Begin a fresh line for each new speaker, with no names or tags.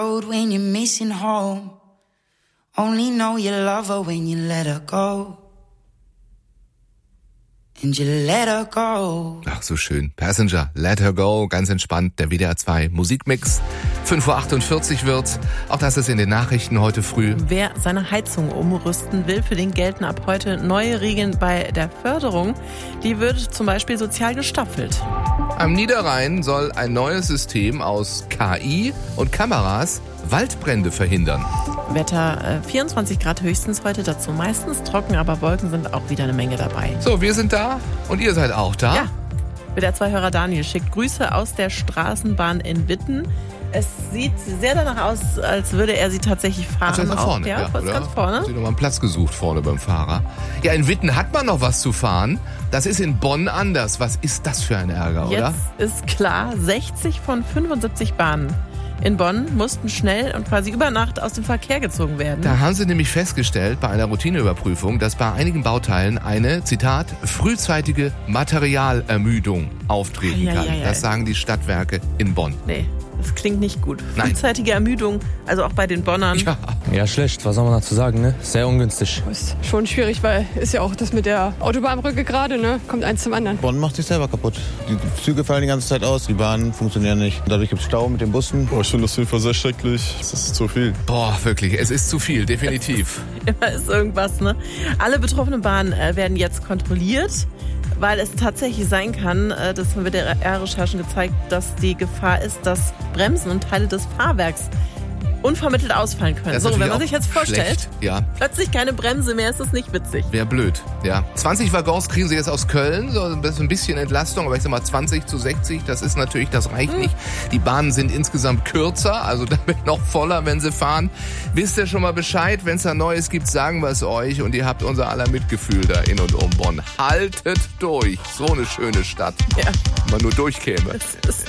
When you're missing home, only know you love her when you let her go. And you let her go.
Ach, so schön. Passenger, Let Her Go, ganz entspannt, der WDR 2 Musikmix. 5:48 Uhr wird's. Auch das ist in den Nachrichten heute früh.
Wer seine Heizung umrüsten will, für den gelten ab heute neue Regeln bei der Förderung. Die wird zum Beispiel sozial gestaffelt.
Am Niederrhein soll ein neues System aus KI und Kameras Waldbrände verhindern.
Wetter 24 Grad höchstens heute, dazu meistens trocken, aber Wolken sind auch wieder eine Menge dabei.
So, wir sind da und ihr seid auch da.
Ja, WDR 2-Hörer Daniel schickt Grüße aus der Straßenbahn in Witten. Es sieht sehr danach aus, als würde er sie tatsächlich fahren.
Also ganz vorne,
ja, ganz vorne.
Hat sich nochmal einen Platz gesucht vorne beim Fahrer. Ja, in Witten hat man noch was zu fahren. Das ist in Bonn anders. Was ist das für ein Ärger, oder?
Jetzt ist klar, 60 von 75 Bahnen in Bonn mussten schnell und quasi über Nacht aus dem Verkehr gezogen werden.
Da haben sie nämlich festgestellt bei einer Routineüberprüfung, dass bei einigen Bauteilen eine, Zitat, frühzeitige Materialermüdung auftreten kann. Das sagen die Stadtwerke in Bonn.
Nee, das klingt nicht gut.
Nein.
Frühzeitige Ermüdung, also auch bei den Bonnern.
Ja, schlecht, was soll man dazu sagen, ne? Sehr ungünstig.
Ist schon schwierig, weil ist ja auch das mit der Autobahnbrücke gerade, ne? Kommt eins zum anderen.
Bonn macht sich selber kaputt. Die Züge fallen die ganze Zeit aus, die Bahnen funktionieren nicht. Dadurch gibt es Stau mit den Bussen.
Ich finde das auf jeden Fall sehr schrecklich. Das ist zu viel.
Boah, wirklich, es ist zu viel, definitiv.
Immer ist irgendwas, ne? Alle betroffenen Bahnen werden jetzt kontrolliert, weil es tatsächlich sein kann, das haben WDR-Recherchen gezeigt, dass die Gefahr ist, dass Bremsen und Teile des Fahrwerks unvermittelt ausfallen können. So, wenn man sich jetzt vorstellt, plötzlich keine Bremse mehr, ist das nicht witzig.
Wäre blöd, ja. 20 Waggons kriegen sie jetzt aus Köln, so ein bisschen Entlastung, aber ich sag mal 20:60, das reicht nicht. Die Bahnen sind insgesamt kürzer, also damit noch voller, wenn sie fahren. Wisst ihr schon mal Bescheid, wenn es da Neues gibt, sagen wir es euch und ihr habt unser aller Mitgefühl da in und um Bonn. Haltet durch, so eine schöne Stadt.
Ja.
Wenn man nur durchkäme.
Es ist